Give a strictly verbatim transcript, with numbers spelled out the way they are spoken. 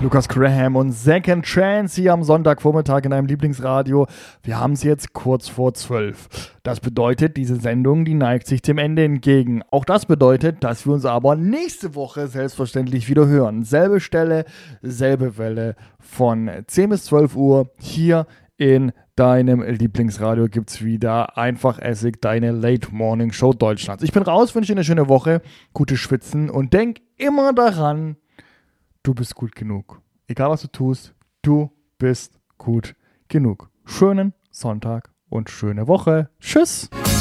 Lukas Graham und Second Chance hier am Sonntagvormittag in einem Lieblingsradio. Wir haben es jetzt kurz vor zwölf. Das bedeutet, diese Sendung, die neigt sich dem Ende entgegen. Auch das bedeutet, dass wir uns aber nächste Woche selbstverständlich wieder hören. Selbe Stelle, selbe Welle von zehn bis zwölf Uhr hier in deinem Lieblingsradio gibt es wieder einfach Essig, deine Late Morning Show Deutschlands. Ich bin raus, wünsche dir eine schöne Woche, gute Schwitzen und denk immer daran, du bist gut genug. Egal was du tust, du bist gut genug. Schönen Sonntag und schöne Woche. Tschüss.